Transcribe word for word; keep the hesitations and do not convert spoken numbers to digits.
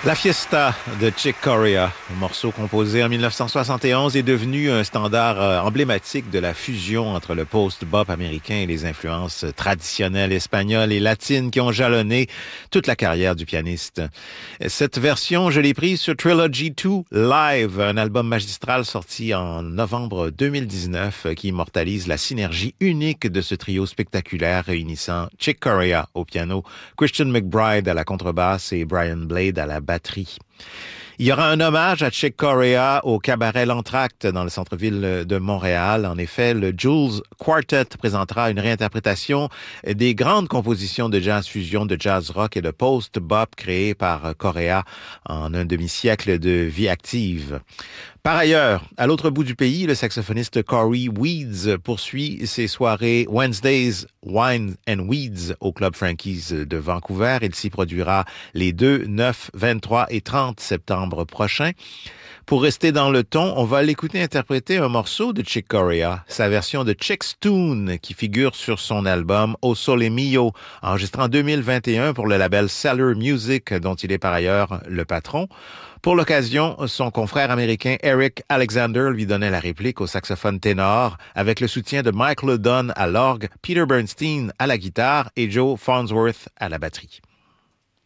La Fiesta de Chick Corea, un morceau composé en dix-neuf cent soixante et onze, est devenu un standard euh, emblématique de la fusion entre le post-bop américain et les influences traditionnelles espagnoles et latines qui ont jalonné toute la carrière du pianiste. Cette version, je l'ai prise sur Trilogy deux Live, un album magistral sorti en novembre deux mille dix-neuf qui immortalise la synergie unique de ce trio spectaculaire réunissant Chick Corea au piano, Christian McBride à la contrebasse et Brian Blade à la batterie. Il y aura un hommage à Chick Corea au cabaret L'Entracte dans le centre-ville de Montréal. En effet, le Jules Quartet présentera une réinterprétation des grandes compositions de jazz fusion, de jazz rock et de post-bop créées par Corea en un demi-siècle de vie active. Par ailleurs, à l'autre bout du pays, le saxophoniste Corey Weeds poursuit ses soirées Wednesdays Wine and Weeds au Club Frankie's de Vancouver. Il s'y produira les deux, neuf, vingt-trois et trente septembre prochains. Pour rester dans le ton, on va l'écouter interpréter un morceau de Chick Corea, sa version de Chick's Tune qui figure sur son album O Sole Mio, enregistré en deux mille vingt et un pour le label Cellar Music, dont il est par ailleurs le patron. Pour l'occasion, son confrère américain Eric Alexander lui donnait la réplique au saxophone ténor avec le soutien de Mike Ledon à l'orgue, Peter Bernstein à la guitare et Joe Farnsworth à la batterie.